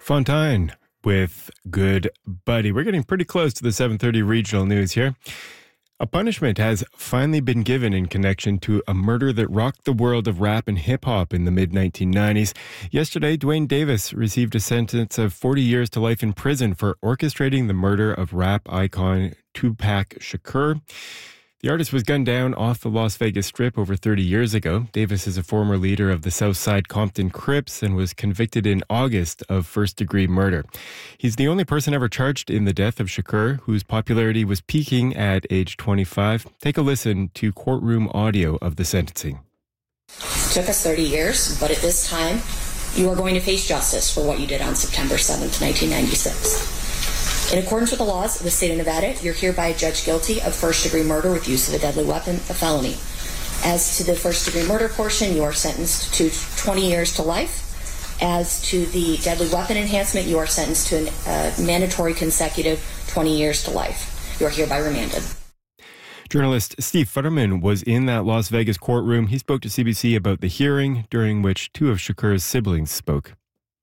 Fontaine with Good Buddy. We're getting pretty close to the 7:30 regional news here. A punishment has finally been given in connection to a murder that rocked the world of rap and hip-hop in the mid-1990s. Yesterday, Duane Davis received a sentence of 40 years to life in prison for orchestrating the murder of rap icon Tupac Shakur. The artist was gunned down off the Las Vegas Strip over 30 years ago. Davis is a former leader of the Southside Compton Crips and was convicted in August of first-degree murder. He's the only person ever charged in the death of Shakur, whose popularity was peaking at age 25. Take a listen to courtroom audio of the sentencing. It took us 30 years, but at this time, you are going to face justice for what you did on September 7th, 1996. In accordance with the laws of the state of Nevada, you're hereby judged guilty of first-degree murder with use of a deadly weapon, a felony. As to the first-degree murder portion, you are sentenced to 20 years to life. As to the deadly weapon enhancement, you are sentenced to a mandatory consecutive 20 years to life. You are hereby remanded. Journalist Steve Futterman was in that Las Vegas courtroom. He spoke to CBC about the hearing, during which two of Shakur's siblings spoke.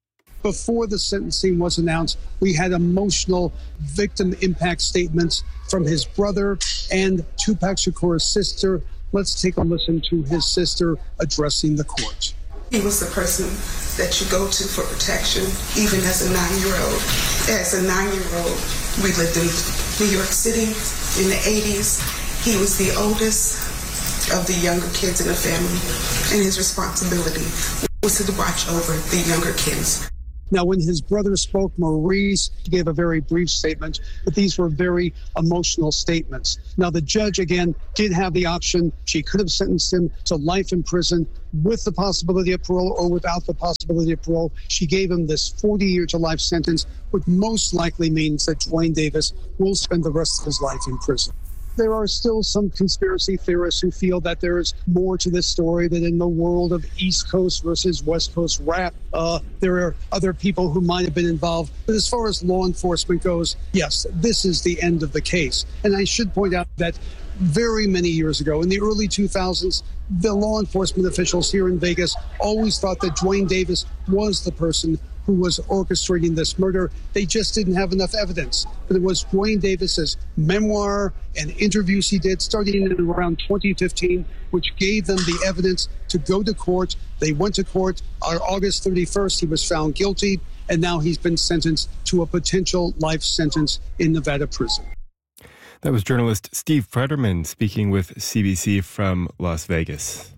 Before the sentencing was announced, we had emotional victim impact statements from his brother and Tupac Shakur's sister. Let's take a listen to his sister addressing the court. He was the person that you go to for protection, even as a 9-year-old. As a 9-year-old, we lived in New York City in the 80s. He was the oldest of the younger kids in the family, and his responsibility was to watch over the younger kids. Now, when his brother spoke, Maurice gave a very brief statement, but these were very emotional statements. Now, the judge, again, did have the option. She could have sentenced him to life in prison with the possibility of parole or without the possibility of parole. She gave him this 40-year-to-life sentence, which most likely means that Duane Davis will spend the rest of his life in prison. There are still some conspiracy theorists who feel that there is more to this story, that in the world of East Coast versus West Coast rap, there are other people who might have been involved. But as far as law enforcement goes, yes, this is the end of the case. And I should point out that very many years ago, in the early 2000s, the law enforcement officials here in Vegas always thought that Duane Davis was the person who was orchestrating this murder. They just didn't have enough evidence. But it was Duane Davis's memoir and interviews he did starting in around 2015, which gave them the evidence to go to court. They went to court on August 31st. He was found guilty, and now he's been sentenced to a potential life sentence in Nevada prison. That was journalist Steve Futterman speaking with CBC from Las Vegas.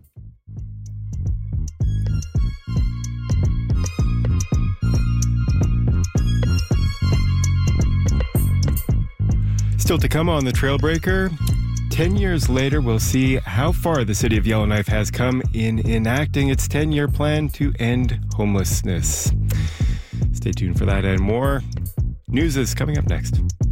Still to come on the Trailbreaker, 10 years later, we'll see how far the city of Yellowknife has come in enacting its 10-year plan to end homelessness. Stay tuned for that and more. News is coming up next.